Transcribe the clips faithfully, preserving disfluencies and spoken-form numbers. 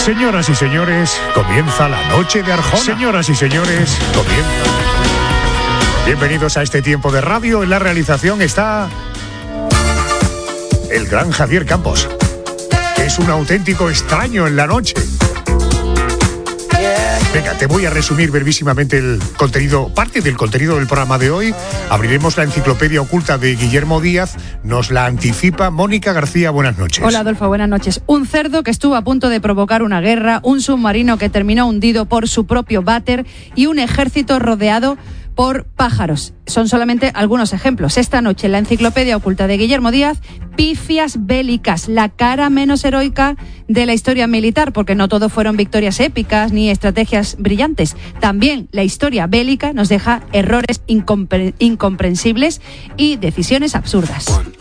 Señoras y señores, comienza la noche de Arjona. Señoras y señores, comienza. Bienvenidos a este tiempo de radio. En la realización está el gran Javier Campos, que es un auténtico extraño en la noche. Venga, te voy a resumir brevísimamente el contenido, parte del contenido del programa de hoy. Abriremos la enciclopedia oculta de Guillermo Díaz. Nos la anticipa Mónica García. Buenas noches. Hola, Adolfo, buenas noches. Un cerdo que estuvo a punto de provocar una guerra, un submarino que terminó hundido por su propio váter y un ejército rodeado por pájaros. Son solamente algunos ejemplos. Esta noche en la enciclopedia oculta de Guillermo Díaz, pifias bélicas, la cara menos heroica de la historia militar, porque no todo fueron victorias épicas ni estrategias brillantes. También la historia bélica nos deja errores incompre- incomprensibles y decisiones absurdas.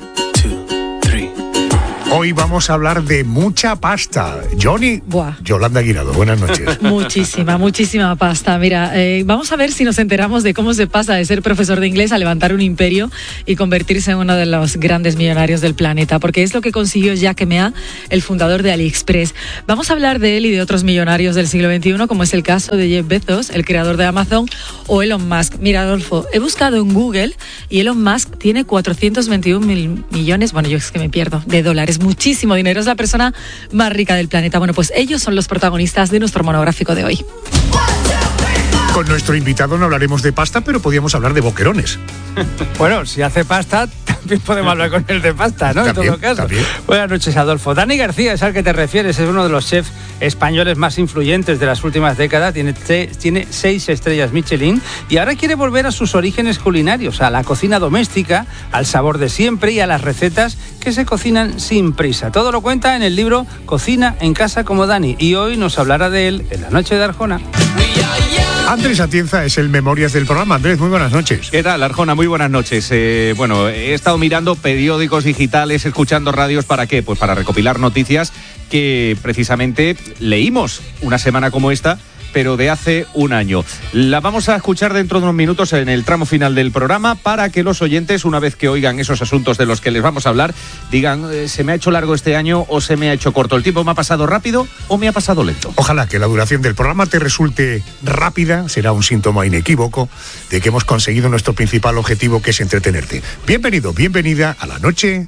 Hoy vamos a hablar de mucha pasta. Johnny, Buah. Yolanda Guirado, buenas noches. Muchísima, muchísima pasta. Mira, eh, vamos a ver si nos enteramos de cómo se pasa de ser profesor de inglés a levantar un imperio y convertirse en uno de los grandes millonarios del planeta, porque es lo que consiguió Jack Ma, el fundador de AliExpress. Vamos a hablar de él y de otros millonarios del siglo veintiuno, como es el caso de Jeff Bezos, el creador de Amazon, o Elon Musk. Mira, Adolfo, he buscado en Google y Elon Musk tiene cuatrocientos veintiún mil millones, bueno, yo es que me pierdo, de dólares. Muchísimo dinero, es la persona más rica del planeta. Bueno, pues ellos son los protagonistas de nuestro monográfico de hoy. Con nuestro invitado no hablaremos de pasta, pero podíamos hablar de boquerones. Bueno, si hace pasta, también podemos hablar con él de pasta, ¿no? También, en todo caso. También. Buenas noches, Adolfo. Dani García es al que te refieres, es uno de los chefs españoles más influyentes de las últimas décadas, tiene, te, tiene seis estrellas Michelin y ahora quiere volver a sus orígenes culinarios, a la cocina doméstica, al sabor de siempre y a las recetas que se cocinan sin prisa. Todo lo cuenta en el libro Cocina en casa como Dani y hoy nos hablará de él en la noche de Arjona. Andrés Atienza es el Memorias del programa. Andrés, muy buenas noches. ¿Qué tal, Arjona? Muy buenas noches. Eh, bueno, he estado mirando periódicos digitales, escuchando radios, ¿para qué? Pues para recopilar noticias que precisamente leímos una semana como esta, pero de hace un año. La vamos a escuchar dentro de unos minutos en el tramo final del programa para que los oyentes, una vez que oigan esos asuntos de los que les vamos a hablar, digan, eh, ¿se me ha hecho largo este año o se me ha hecho corto? ¿El tiempo me ha pasado rápido o me ha pasado lento? Ojalá que la duración del programa te resulte rápida, será un síntoma inequívoco de que hemos conseguido nuestro principal objetivo, que es entretenerte. Bienvenido, bienvenida a la noche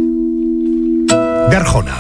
de Arjona.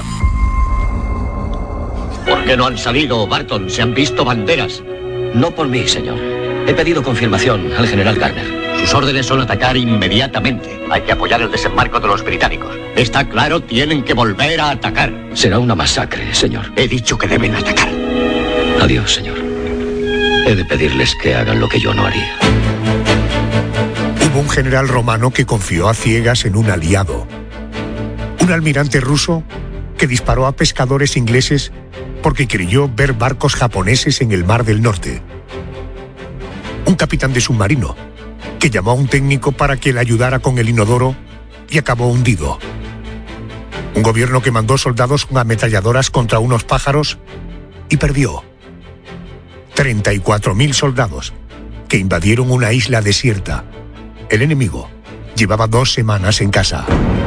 ¿Por qué no han salido, Barton? Se han visto banderas. No por mí, señor. He pedido confirmación al general Garner. Sus órdenes son atacar inmediatamente. Hay que apoyar el desembarco de los británicos. Está claro, tienen que volver a atacar. Será una masacre, señor. He dicho que deben atacar. Adiós, señor. He de pedirles que hagan lo que yo no haría. Hubo un general romano que confió a ciegas en un aliado. Un almirante ruso que disparó a pescadores ingleses porque creyó ver barcos japoneses en el Mar del Norte. Un capitán de submarino que llamó a un técnico para que le ayudara con el inodoro y acabó hundido. Un gobierno que mandó soldados con ametralladoras contra unos pájaros y perdió. treinta y cuatro mil soldados que invadieron una isla desierta. El enemigo llevaba dos semanas en casa.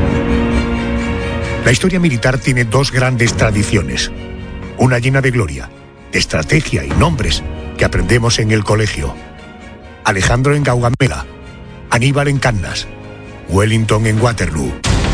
La historia militar tiene dos grandes tradiciones. Una llena de gloria, de estrategia y nombres que aprendemos en el colegio. Alejandro en Gaugamela, Aníbal en Cannas, Wellington en Waterloo.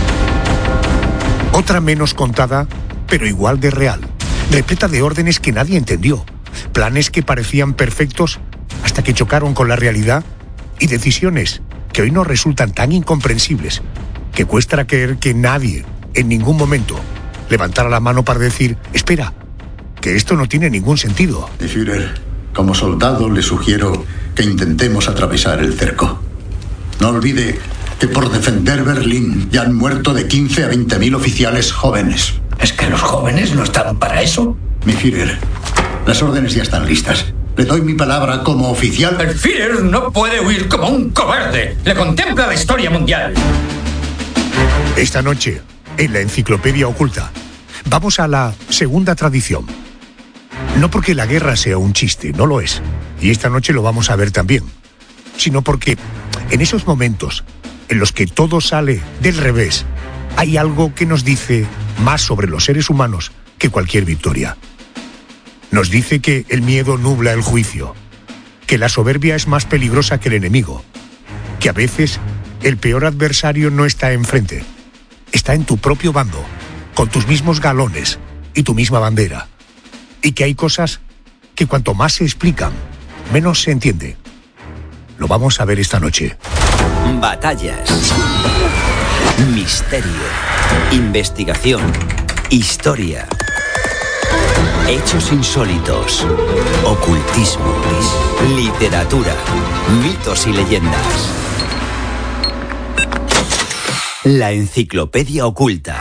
Otra menos contada, pero igual de real, repleta de órdenes que nadie entendió, planes que parecían perfectos hasta que chocaron con la realidad y decisiones que hoy nos resultan tan incomprensibles que cuesta creer que nadie, en ningún momento, levantara la mano para decir, espera, que esto no tiene ningún sentido. Mi Führer, como soldado le sugiero que intentemos atravesar el cerco. No olvide que por defender Berlín ya han muerto de quince a veinte mil oficiales jóvenes. ¿Es que los jóvenes no están para eso? Mi Führer, las órdenes ya están listas. Le doy mi palabra como oficial. El Führer no puede huir como un cobarde. Le contempla la historia mundial. Esta noche, en la enciclopedia oculta, vamos a la segunda tradición. No porque la guerra sea un chiste, no lo es, y esta noche lo vamos a ver también, sino porque en esos momentos en los que todo sale del revés, hay algo que nos dice más sobre los seres humanos que cualquier victoria. Nos dice que el miedo nubla el juicio, que la soberbia es más peligrosa que el enemigo, que a veces el peor adversario no está enfrente, está en tu propio bando, con tus mismos galones y tu misma bandera, y que hay cosas que cuanto más se explican, menos se entiende. Lo vamos a ver esta noche. Batallas, misterio, investigación, historia, hechos insólitos, ocultismo, literatura, mitos y leyendas. La enciclopedia oculta.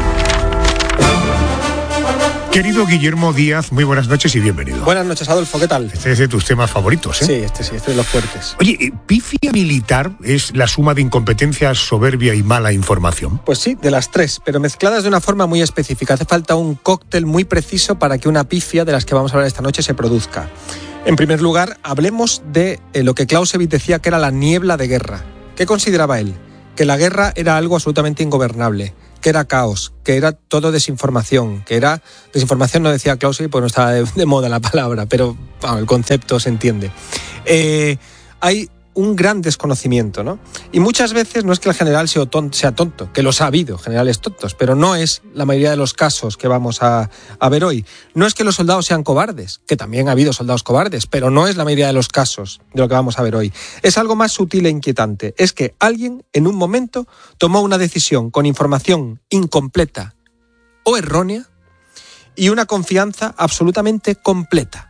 Querido Guillermo Díaz, muy buenas noches y bienvenido. Buenas noches, Adolfo, ¿qué tal? Este es de tus temas favoritos, ¿eh? Sí, este sí, este es de los fuertes. Oye, ¿pifia militar es la suma de incompetencia, soberbia y mala información? Pues sí, de las tres, pero mezcladas de una forma muy específica. Hace falta un cóctel muy preciso para que una pifia de las que vamos a hablar esta noche se produzca. En primer lugar, hablemos de eh, lo que Clausewitz decía que era la niebla de guerra. ¿Qué consideraba él? Que la guerra era algo absolutamente ingobernable, que era caos, que era todo desinformación, que era... Desinformación no decía Clausewitz, pues no estaba de, de moda la palabra, pero bueno, el concepto se entiende. Eh, hay un gran desconocimiento, ¿no? Y muchas veces no es que el general sea tonto, sea tonto, que los ha habido, generales tontos, pero no es la mayoría de los casos que vamos a, a ver hoy. No es que los soldados sean cobardes, que también ha habido soldados cobardes, pero no es la mayoría de los casos de lo que vamos a ver hoy. Es algo más sutil e inquietante. Es que alguien, en un momento, tomó una decisión con información incompleta o errónea y una confianza absolutamente completa.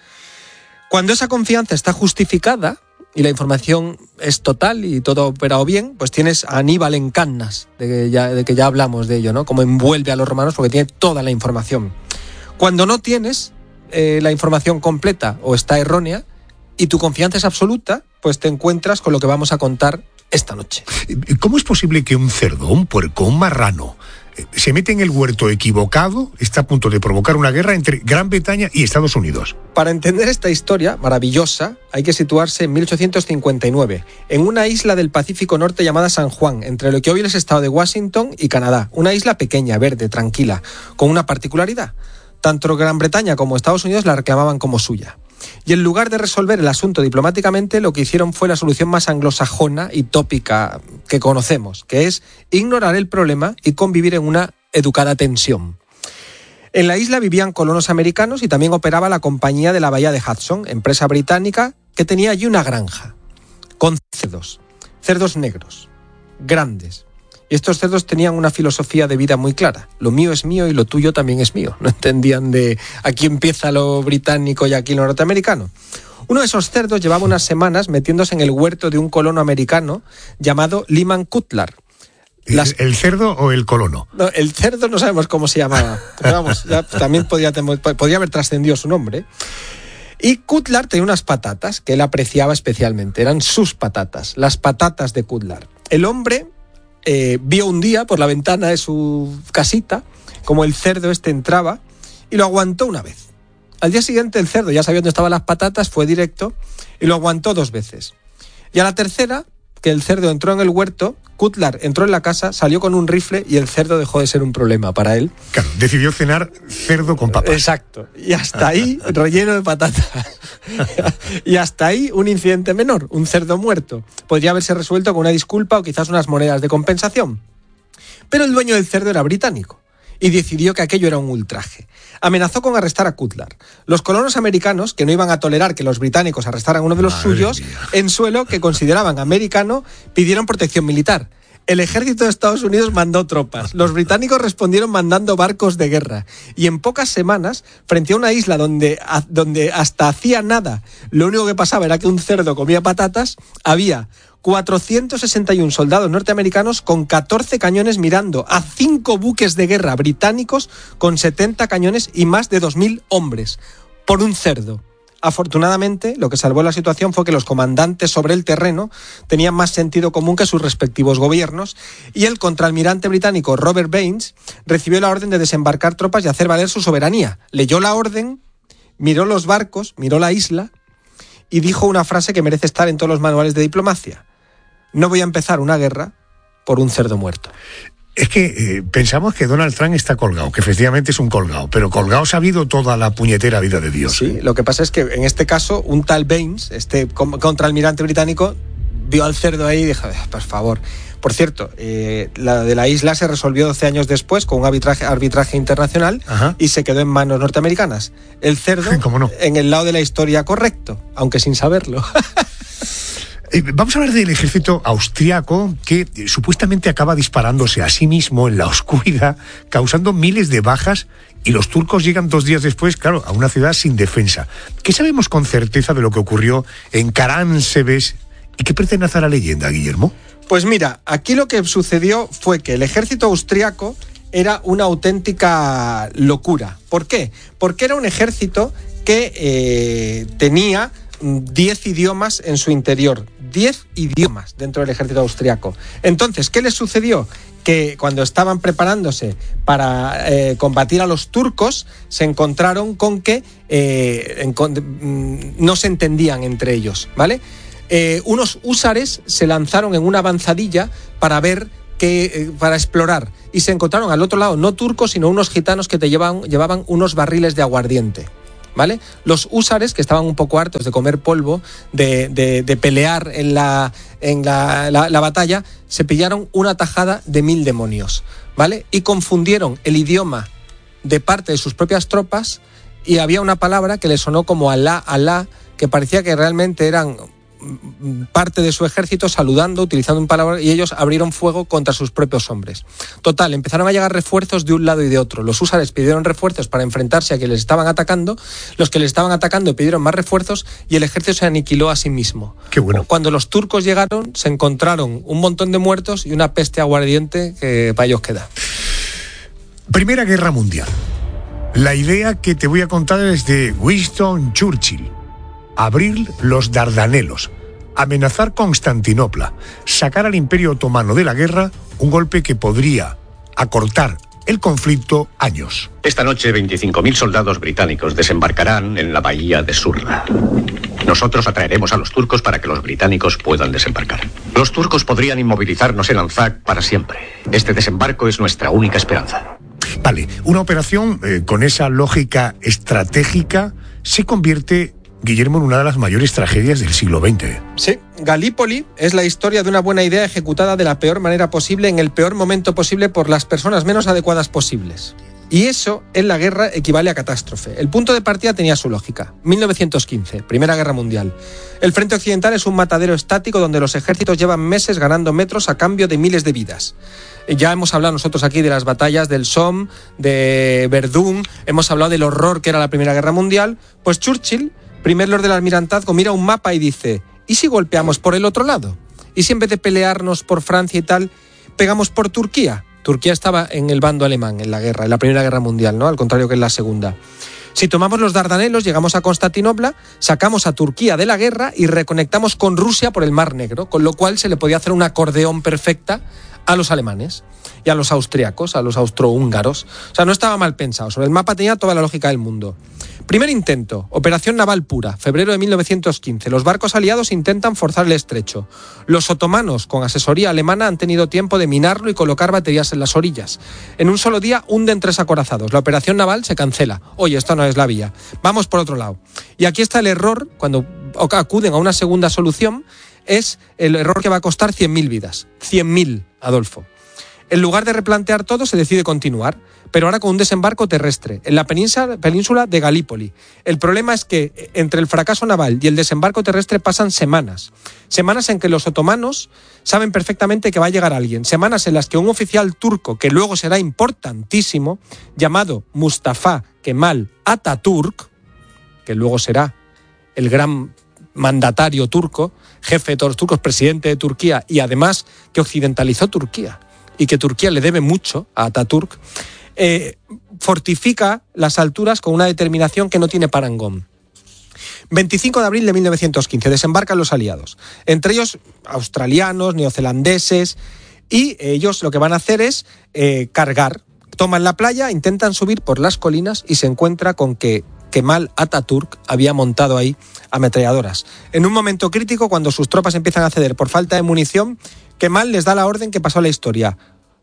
Cuando esa confianza está justificada y la información es total y todo ha operado bien, pues tienes a Aníbal en Cannas, de que ya, de que ya hablamos de ello, ¿no? Cómo envuelve a los romanos porque tiene toda la información. Cuando no tienes eh, la información completa o está errónea y tu confianza es absoluta, pues te encuentras con lo que vamos a contar esta noche. ¿Cómo es posible que un cerdo, un puerco, un marrano se mete en el huerto equivocado, está a punto de provocar una guerra entre Gran Bretaña y Estados Unidos? Para entender esta historia maravillosa, hay que situarse en mil ochocientos cincuenta y nueve, en una isla del Pacífico Norte llamada San Juan, entre lo que hoy es el estado de Washington y Canadá. Una isla pequeña, verde, tranquila, con una particularidad. Tanto Gran Bretaña como Estados Unidos la reclamaban como suya. Y en lugar de resolver el asunto diplomáticamente, lo que hicieron fue la solución más anglosajona y tópica que conocemos, que es ignorar el problema y convivir en una educada tensión. En la isla vivían colonos americanos y también operaba la Compañía de la Bahía de Hudson, empresa británica que tenía allí una granja, con cerdos, cerdos negros, grandes. Y estos cerdos tenían una filosofía de vida muy clara. Lo mío es mío y lo tuyo también es mío. No entendían de aquí empieza lo británico y aquí lo norteamericano. Uno de esos cerdos llevaba unas semanas metiéndose en el huerto de un colono americano llamado Lyman Cutlar. Las... ¿El, ¿El cerdo o el colono? No, el cerdo no sabemos cómo se llamaba. Pero vamos, ya también podría, podría haber trascendido su nombre. Y Cutlar tenía unas patatas que él apreciaba especialmente. Eran sus patatas, las patatas de Cutlar. El hombre... Eh, vio un día por la ventana de su casita como el cerdo este entraba y lo aguantó una vez. Al día siguiente el cerdo ya sabía dónde estaban las patatas, fue directo y lo aguantó dos veces. Y a la tercera, que el cerdo entró en el huerto, Cutlar entró en la casa, salió con un rifle y el cerdo dejó de ser un problema para él. Claro, decidió cenar cerdo con papas. Exacto. Y hasta ahí, relleno de patatas. Y hasta ahí un incidente menor, un cerdo muerto. Podría haberse resuelto con una disculpa o quizás unas monedas de compensación. Pero el dueño del cerdo era británico y decidió que aquello era un ultraje. Amenazó con arrestar a Cutlar. Los colonos americanos, que no iban a tolerar que los británicos arrestaran a uno de los Madre suyos, mía. En suelo que consideraban americano, pidieron protección militar. El ejército de Estados Unidos mandó tropas. Los británicos respondieron mandando barcos de guerra. Y en pocas semanas, frente a una isla donde, a, donde hasta hacía nada, lo único que pasaba era que un cerdo comía patatas, había cuatrocientos sesenta y uno soldados norteamericanos con catorce cañones mirando a cinco buques de guerra británicos con setenta cañones y más de dos mil hombres, por un cerdo. Afortunadamente, lo que salvó la situación fue que los comandantes sobre el terreno tenían más sentido común que sus respectivos gobiernos y el contraalmirante británico Robert Baines recibió la orden de desembarcar tropas y hacer valer su soberanía. Leyó la orden, miró los barcos, miró la isla y dijo una frase que merece estar en todos los manuales de diplomacia: no voy a empezar una guerra por un cerdo muerto. Es que eh, pensamos que Donald Trump está colgado, que efectivamente es un colgado, pero colgado se ha habido toda la puñetera vida de Dios. Sí, lo que pasa es que en este caso un tal Baines, este contraalmirante británico, vio al cerdo ahí y dijo, por favor. Por cierto, eh, la de la isla se resolvió doce años después con un arbitraje, arbitraje internacional. Ajá. Y se quedó en manos norteamericanas. El cerdo, ¿cómo no?, en el lado de la historia correcto, aunque sin saberlo. Vamos a hablar del ejército austriaco que supuestamente acaba disparándose a sí mismo en la oscuridad, causando miles de bajas, y los turcos llegan dos días después, claro, a una ciudad sin defensa. ¿Qué sabemos con certeza de lo que ocurrió en Karansebes y qué pretende hacer la leyenda, Guillermo? Pues mira, aquí lo que sucedió fue que el ejército austriaco era una auténtica locura. ¿Por qué? Porque era un ejército que eh, tenía diez idiomas en su interior, diez idiomas dentro del ejército austriaco. Entonces, ¿qué les sucedió? Que cuando estaban preparándose para eh, combatir a los turcos, se encontraron con que eh, en, no se entendían entre ellos, ¿vale? Eh, unos húsares se lanzaron en una avanzadilla para ver que, eh, para explorar, y se encontraron al otro lado no turcos, sino unos gitanos que te llevaban, llevaban unos barriles de aguardiente. ¿Vale? Los húsares, que estaban un poco hartos de comer polvo, de, de, de pelear en, la, en la, la, la batalla, se pillaron una tajada de mil demonios, ¿vale? Y confundieron el idioma de parte de sus propias tropas, y había una palabra que les sonó como Alá, Alá, que parecía que realmente eran parte de su ejército saludando, utilizando un palabra, y ellos abrieron fuego contra sus propios hombres. Total, empezaron a llegar refuerzos de un lado y de otro. Los húsares pidieron refuerzos para enfrentarse a quienes les estaban atacando, los que les estaban atacando pidieron más refuerzos, y el ejército se aniquiló a sí mismo. Qué bueno. Cuando los turcos llegaron, se encontraron un montón de muertos y una peste aguardiente que para ellos queda. Primera Guerra Mundial. La idea que te voy a contar es de Winston Churchill. Abrir los Dardanelos, amenazar Constantinopla, sacar al Imperio Otomano de la guerra, un golpe que podría acortar el conflicto años. Esta noche veinticinco mil soldados británicos desembarcarán en la bahía de Surra. Nosotros atraeremos a los turcos para que los británicos puedan desembarcar. Los turcos podrían inmovilizarnos en Anzac para siempre. Este desembarco es nuestra única esperanza. Vale, una operación eh, con esa lógica estratégica se convierte, Guillermo, en una de las mayores tragedias del siglo veinte. Sí, Galípoli es la historia de una buena idea ejecutada de la peor manera posible en el peor momento posible por las personas menos adecuadas posibles. Y eso en la guerra equivale a catástrofe. El punto de partida tenía su lógica. mil novecientos quince, Primera Guerra Mundial. El frente occidental es un matadero estático donde los ejércitos llevan meses ganando metros a cambio de miles de vidas. Ya hemos hablado nosotros aquí de las batallas del Somme, de Verdún, hemos hablado del horror que era la Primera Guerra Mundial. Pues Churchill, primer lord del almirantazgo, mira un mapa y dice, ¿y si golpeamos por el otro lado? ¿Y si en vez de pelearnos por Francia y tal, pegamos por Turquía? Turquía estaba en el bando alemán en la guerra, en la Primera Guerra Mundial, ¿no? Al contrario que en la Segunda. Si tomamos los Dardanelos, llegamos a Constantinopla, sacamos a Turquía de la guerra y reconectamos con Rusia por el Mar Negro, con lo cual se le podía hacer un acordeón perfecta a los alemanes y a los austriacos, a los austrohúngaros. O sea, no estaba mal pensado. Sobre el mapa tenía toda la lógica del mundo. Primer intento, operación naval pura, febrero de mil novecientos quince. Los barcos aliados intentan forzar el estrecho. Los otomanos, con asesoría alemana, han tenido tiempo de minarlo y colocar baterías en las orillas. En un solo día hunden tres acorazados. La operación naval se cancela. Oye, esto no es la vía. Vamos por otro lado. Y aquí está el error, cuando acuden a una segunda solución, es el error que va a costar cien mil vidas. cien mil, Adolfo. En lugar de replantear todo, se decide continuar, pero ahora con un desembarco terrestre, en la península, península de Galípoli. El problema es que entre el fracaso naval y el desembarco terrestre pasan semanas. Semanas en que los otomanos saben perfectamente que va a llegar alguien. Semanas en las que un oficial turco, que luego será importantísimo, llamado Mustafa Kemal Atatürk, que luego será el gran mandatario turco, jefe de todos los turcos, presidente de Turquía, y además que occidentalizó Turquía, y que Turquía le debe mucho a Atatürk, eh, fortifica las alturas con una determinación que no tiene parangón. veinticinco de abril de mil novecientos quince, desembarcan los aliados, entre ellos australianos, neozelandeses, y ellos lo que van a hacer es eh, cargar. Toman la playa, intentan subir por las colinas y se encuentra con que Kemal Atatürk había montado ahí ametralladoras. En un momento crítico, cuando sus tropas empiezan a ceder por falta de munición, Kemal les da la orden que pasó a la historia.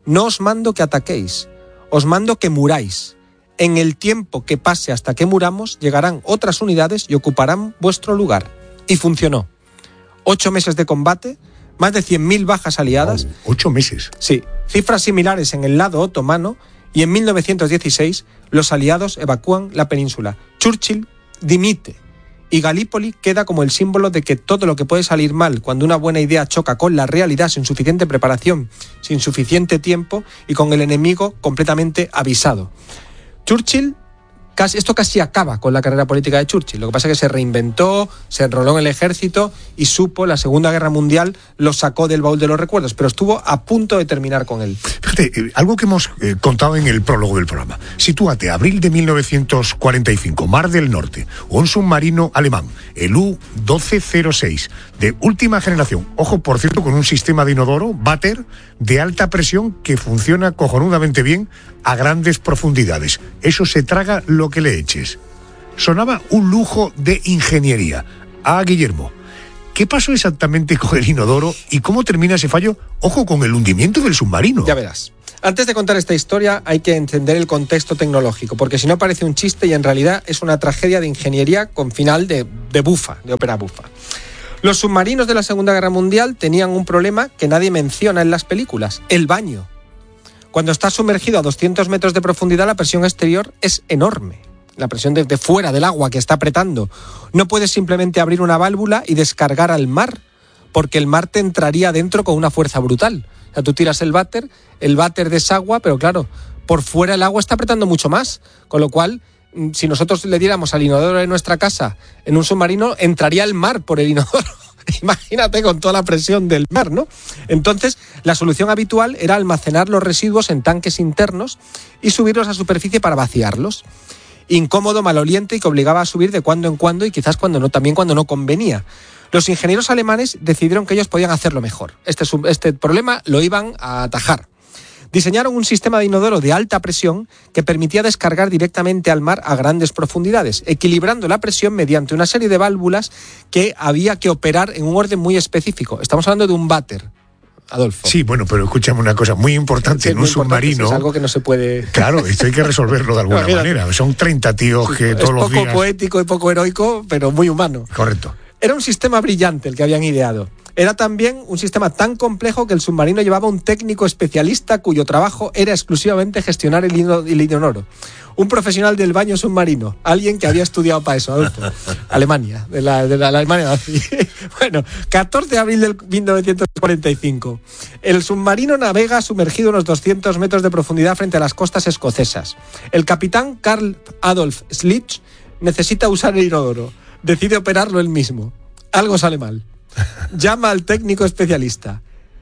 no os mando que ataquéis, os mando que muráis. En el tiempo que pase hasta que muramos, llegarán otras unidades y ocuparán vuestro lugar. Y funcionó. Ocho meses de combate, más de cien mil bajas aliadas. Oh, ocho meses. Sí, cifras similares en el lado otomano, y en mil novecientos dieciséis los aliados evacúan la península. Churchill dimite y Galípoli queda como el símbolo de que todo lo que puede salir mal cuando una buena idea choca con la realidad sin suficiente preparación, sin suficiente tiempo y con el enemigo completamente avisado. Churchill, casi, esto casi acaba con la carrera política de Churchill. Lo que pasa es que se reinventó, se enroló en el ejército y supo, la Segunda Guerra Mundial lo sacó del baúl de los recuerdos, pero estuvo a punto de terminar con él. Fíjate, eh, algo que hemos eh, contado en el prólogo del programa. Sitúate, abril de mil novecientos cuarenta y cinco, Mar del Norte, un submarino alemán, el U doce cero seis, de última generación. Ojo, por cierto, con un sistema de inodoro, váter, de alta presión que funciona cojonudamente bien a grandes profundidades. Eso se traga lo que le eches. Sonaba un lujo de ingeniería. Ah, Guillermo, ¿qué pasó exactamente con el inodoro y cómo termina ese fallo? Ojo, con el hundimiento del submarino. Ya verás. Antes de contar esta historia hay que entender el contexto tecnológico, porque si no parece un chiste y en realidad es una tragedia de ingeniería con final de, de bufa, de ópera bufa. Los submarinos de la Segunda Guerra Mundial tenían un problema que nadie menciona en las películas: el baño. Cuando estás sumergido a doscientos metros de profundidad, la presión exterior es enorme. La presión de, de fuera del agua que está apretando. No puedes simplemente abrir una válvula y descargar al mar, porque el mar te entraría dentro con una fuerza brutal. O sea, tú tiras el váter, el váter desagua, pero claro, por fuera el agua está apretando mucho más. Con lo cual, si nosotros le diéramos al inodoro de nuestra casa en un submarino, entraría el mar por el inodoro. Imagínate con toda la presión del mar, ¿no? Entonces, la solución habitual era almacenar los residuos en tanques internos y subirlos a superficie para vaciarlos. Incómodo, maloliente y que obligaba a subir de cuando en cuando y quizás cuando no, también cuando no convenía. Los ingenieros alemanes decidieron que ellos podían hacerlo mejor. Este, este problema lo iban a atajar. Diseñaron un sistema de inodoro de alta presión que permitía descargar directamente al mar a grandes profundidades, equilibrando la presión mediante una serie de válvulas que había que operar en un orden muy específico. Estamos hablando de un váter, Adolfo. Sí, bueno, pero escúchame una cosa muy importante, sí, en un submarino. Es algo que no se puede. Claro, esto hay que resolverlo de alguna no, manera. Son treinta tíos que es todos los días. Es poco poético y poco heroico, pero muy humano. Correcto. Era un sistema brillante el que habían ideado. Era también un sistema tan complejo que el submarino llevaba un técnico especialista cuyo trabajo era exclusivamente gestionar el inodoro. Un profesional del baño submarino, alguien que había estudiado para eso, Adolfo. Alemania, de la, de la, la Alemania nazi. Bueno, catorce de abril de mil novecientos cuarenta y cinco. El submarino navega sumergido unos doscientos metros de profundidad frente a las costas escocesas. El capitán Carl Adolf Slitch necesita usar el inodoro. Decide operarlo él mismo. Algo sale mal. Llama al técnico especialista.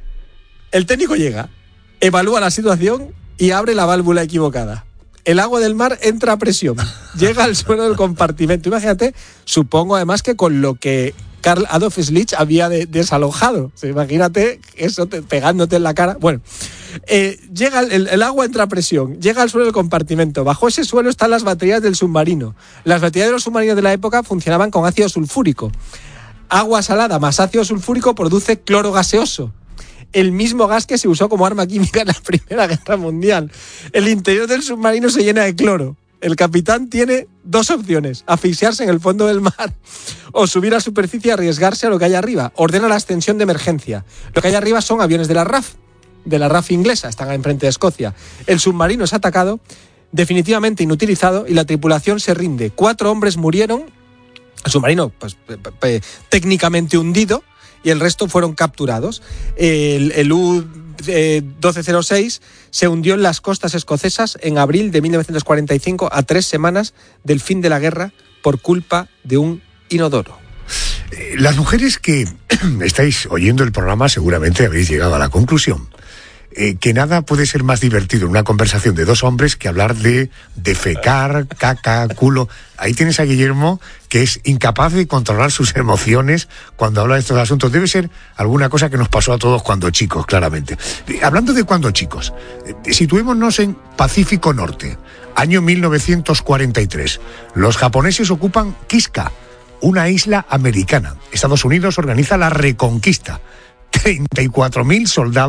El técnico llega, evalúa la situación y abre la válvula equivocada. El agua del mar entra a presión, llega al suelo del compartimento. Imagínate, supongo además que con lo que Carl Adolf Slitch había de, desalojado. O sea, imagínate eso te, pegándote en la cara. Bueno, eh, llega el, el agua entra a presión, llega al suelo del compartimento. Bajo ese suelo están las baterías del submarino. Las baterías de los submarinos de la época funcionaban con ácido sulfúrico. Agua salada más ácido sulfúrico produce cloro gaseoso, el mismo gas que se usó como arma química en la Primera Guerra Mundial. El interior del submarino se llena de cloro. El capitán tiene dos opciones: asfixiarse en el fondo del mar o subir a superficie y arriesgarse a lo que hay arriba. Ordena la ascensión de emergencia. Lo que hay arriba son aviones de la R A F, de la R A F inglesa, están enfrente de Escocia. El submarino es atacado, definitivamente inutilizado, y la tripulación se rinde. Cuatro hombres murieron. El submarino, pues, pe, pe, técnicamente hundido, y el resto fueron capturados. El, el U doce cero seis se hundió en las costas escocesas en abril de mil novecientos cuarenta y cinco, a tres semanas del fin de la guerra, por culpa de un inodoro. Las mujeres que estáis oyendo el programa seguramente habéis llegado a la conclusión Eh, que nada puede ser más divertido en una conversación de dos hombres que hablar de defecar, caca, culo. Ahí tienes a Guillermo, que es incapaz de controlar sus emociones cuando habla de estos asuntos. Debe ser alguna cosa que nos pasó a todos cuando chicos, claramente. Eh, hablando de cuando chicos, eh, situémonos en Pacífico Norte, año mil novecientos cuarenta y tres. Los japoneses ocupan Kiska, una isla americana. Estados Unidos organiza la Reconquista. treinta y cuatro mil soldados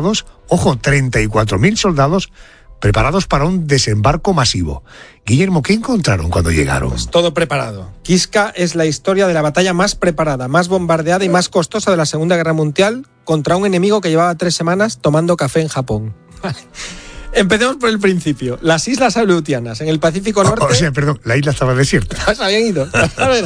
Ojo, treinta y cuatro mil soldados preparados para un desembarco masivo. Guillermo, ¿qué encontraron cuando llegaron? Pues todo preparado. Kiska es la historia de la batalla más preparada, más bombardeada y más costosa de la Segunda Guerra Mundial contra un enemigo que llevaba tres semanas tomando café en Japón. Empecemos por el principio. Las Islas Aleutianas, en el Pacífico Norte... O, o sea, perdón, la isla estaba desierta. Se habían ido.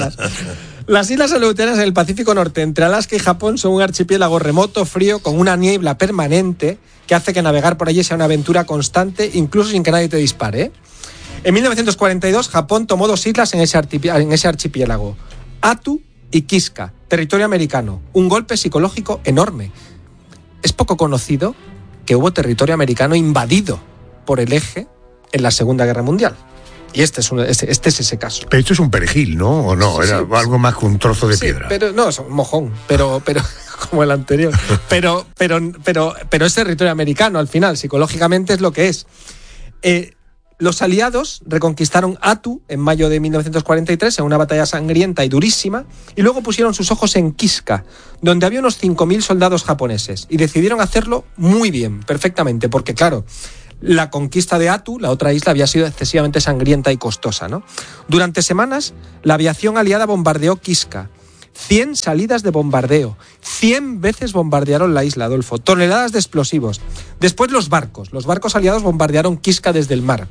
Las Islas Aleutianas en el Pacífico Norte, entre Alaska y Japón, son un archipiélago remoto, frío, con una niebla permanente que hace que navegar por allí sea una aventura constante, incluso sin que nadie te dispare, ¿eh? En mil novecientos cuarenta y dos, Japón tomó dos islas en ese, en ese archipiélago, Attu y Kiska, territorio americano. Un golpe psicológico enorme. Es poco conocido que hubo territorio americano invadido por el eje en la Segunda Guerra Mundial. Y este es, un, este, este es ese caso. Pero esto es un perejil, ¿no? ¿O no? Sí, Era sí, algo más que un trozo de sí, piedra. Pero, no, es un mojón, pero, pero como el anterior. Pero, pero, pero, pero es territorio americano al final, psicológicamente es lo que es. Eh, los aliados reconquistaron Attu en mayo de mil novecientos cuarenta y tres en una batalla sangrienta y durísima, y luego pusieron sus ojos en Kiska, donde había unos cinco mil soldados japoneses, y decidieron hacerlo muy bien, perfectamente, porque claro, la conquista de Attu, la otra isla, había sido excesivamente sangrienta y costosa, ¿no? Durante semanas, la aviación aliada bombardeó Kiska. cien salidas de bombardeo. cien veces bombardearon la isla, Adolfo. Toneladas de explosivos. Después los barcos. Los barcos aliados bombardearon Kiska desde el mar.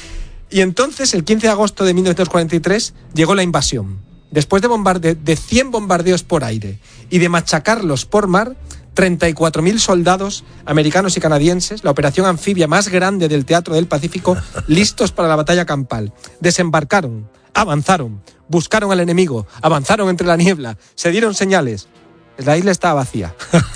Y entonces, el quince de agosto de mil novecientos cuarenta y tres, llegó la invasión. Después de, bombarde- de cien bombardeos por aire y de machacarlos por mar, treinta y cuatro mil soldados americanos y canadienses, la operación anfibia más grande del teatro del Pacífico, listos para la batalla campal. Desembarcaron, avanzaron, buscaron al enemigo, avanzaron entre la niebla, se dieron señales. La isla estaba vacía.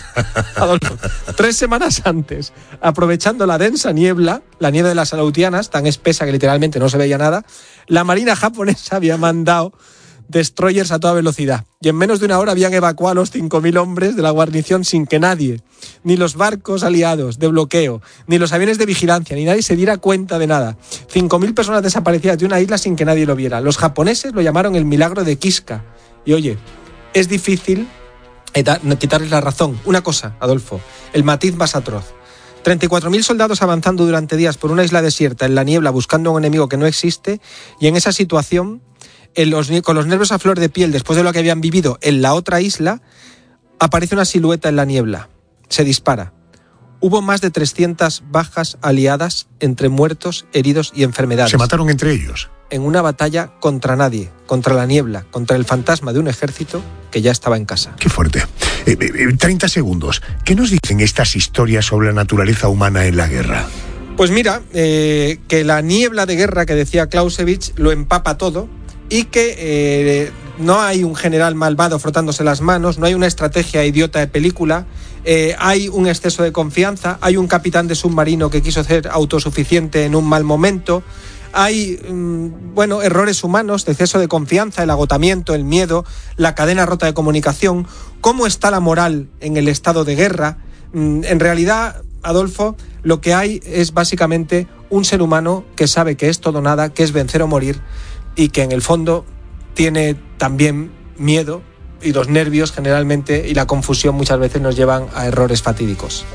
Adolfo, tres semanas antes, aprovechando la densa niebla, la nieve de las Aleutianas, tan espesa que literalmente no se veía nada, la marina japonesa había mandado destroyers a toda velocidad, y en menos de una hora habían evacuado a los cinco mil hombres de la guarnición sin que nadie, ni los barcos aliados de bloqueo, ni los aviones de vigilancia, ni nadie se diera cuenta de nada. cinco mil personas desaparecidas de una isla sin que nadie lo viera. Los japoneses lo llamaron el milagro de Kiska. Y oye, es difícil quitarles la razón. Una cosa, Adolfo, el matiz más atroz. treinta y cuatro mil soldados avanzando durante días por una isla desierta en la niebla buscando a un enemigo que no existe, y en esa situación, en los, con los nervios a flor de piel después de lo que habían vivido en la otra isla, aparece una silueta en la niebla. Se dispara. Hubo más de trescientas bajas aliadas entre muertos, heridos y enfermedades. Se mataron entre ellos. En una batalla contra nadie, contra la niebla, contra el fantasma de un ejército que ya estaba en casa. Qué fuerte. Eh, eh, treinta segundos. ¿Qué nos dicen estas historias sobre la naturaleza humana en la guerra? Pues mira, eh, que la niebla de guerra que decía Clausewitz lo empapa todo, y que eh, no hay un general malvado frotándose las manos, no hay una estrategia idiota de película, eh, hay un exceso de confianza, hay un capitán de submarino que quiso ser autosuficiente en un mal momento, hay, mmm, bueno, errores humanos, de exceso de confianza, el agotamiento, el miedo, la cadena rota de comunicación, cómo está la moral en el estado de guerra. Mm, en realidad, Adolfo, lo que hay es básicamente un ser humano que sabe que es todo o nada, que es vencer o morir, y que en el fondo tiene también miedo, y los nervios generalmente y la confusión muchas veces nos llevan a errores fatídicos.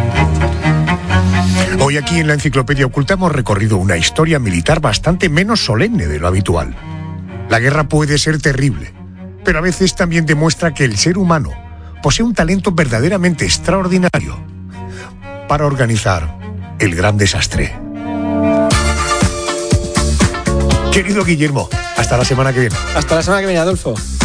Hoy aquí en la Enciclopedia Oculta hemos recorrido una historia militar bastante menos solemne de lo habitual. La guerra puede ser terrible, pero a veces también demuestra que el ser humano posee un talento verdaderamente extraordinario para organizar el gran desastre. Querido Guillermo, hasta la semana que viene. Hasta la semana que viene, Adolfo.